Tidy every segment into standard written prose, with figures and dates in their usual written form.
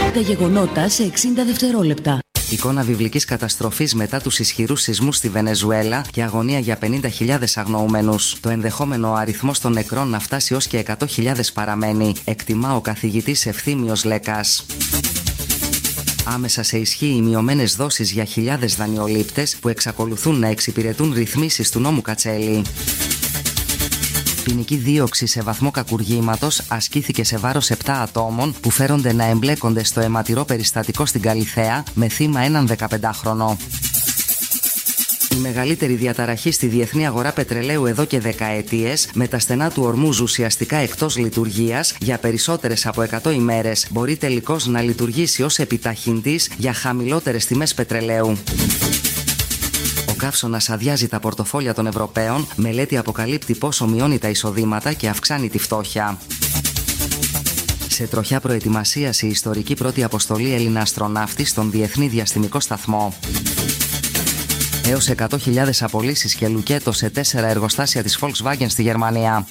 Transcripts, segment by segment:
Τα γεγονότα σε 60 δευτερόλεπτα. Εικόνα βιβλικής καταστροφής μετά τους ισχυρούς σεισμούς στη Βενεζουέλα και αγωνία για 50.000 αγνοούμενους. Το ενδεχόμενο αριθμός των νεκρών να φτάσει ως και 100.000 παραμένει, εκτιμά ο καθηγητής Ευθύμιος Λέκας. Άμεσα σε ισχύ οι μειωμένες δόσεις για χιλιάδες δανειολήπτες που εξακολουθούν να εξυπηρετούν ρυθμίσεις του νόμου Κατσέλη. Ποινική δίωξη σε βαθμό κακουργήματος ασκήθηκε σε βάρος 7 ατόμων που φέρονται να εμπλέκονται στο αιματηρό περιστατικό στην Καλιθέα με θύμα έναν 15χρονο. Η μεγαλύτερη διαταραχή στη διεθνή αγορά πετρελαίου εδώ και δεκαετίες, με τα στενά του Ορμούζ ουσιαστικά εκτός λειτουργίας για περισσότερες από 100 ημέρες, μπορεί τελικώς να λειτουργήσει ως επιταχυντής για χαμηλότερες τιμές πετρελαίου. Ο καύσωνας αδειάζει τα πορτοφόλια των Ευρωπαίων, μελέτη αποκαλύπτει πόσο μειώνει τα εισοδήματα και αυξάνει τη φτώχεια. Σε τροχιά προετοιμασίας η ιστορική πρώτη αποστολή Έλληνα αστροναύτη στον Διεθνή Διαστημικό Σταθμό. Έως 100.000 απολύσεις και λουκέτο σε 4 εργοστάσια της Volkswagen στη Γερμανία.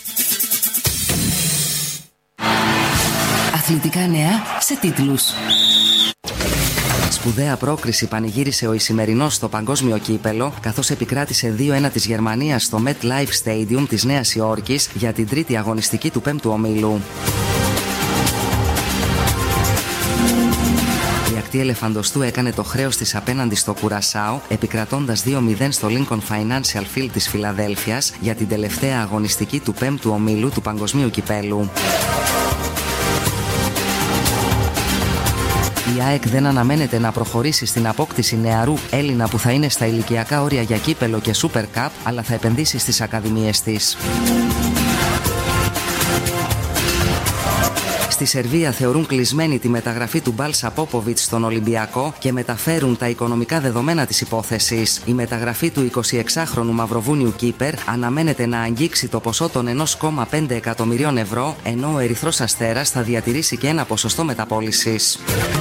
Αθλητικά νέα σε τίτλους. Σπουδαία πρόκριση πανηγύρισε ο Ισημερινός στο παγκόσμιο κύπελο, καθώς επικράτησε 2-1 της Γερμανίας στο MetLife Stadium της Νέας Υόρκης για την τρίτη αγωνιστική του 5ου ομίλου. Η ακτή ελεφαντοστού έκανε το χρέος της απέναντι στο Κουρασάο, επικρατώντας 2-0 στο Lincoln Financial Field της Φιλαδέλφειας για την τελευταία αγωνιστική του 5ου ομίλου του παγκοσμίου κυπέλου. Η ΑΕΚ δεν αναμένεται να προχωρήσει στην απόκτηση νεαρού Έλληνα που θα είναι στα ηλικιακά όρια για κύπελο και Super Cup, αλλά θα επενδύσει στις ακαδημίες της. Στη Σερβία θεωρούν κλεισμένη τη μεταγραφή του Μπάλσα Πόποβιτς στον Ολυμπιακό και μεταφέρουν τα οικονομικά δεδομένα της υπόθεσης. Η μεταγραφή του 26χρονου Μαυροβούνιου κίπερ αναμένεται να αγγίξει το ποσό των 1,5 εκατομμυρίων ευρώ, ενώ ο Ερυθρός Αστέρας θα διατηρήσει και ένα ποσοστό μεταπώλησης.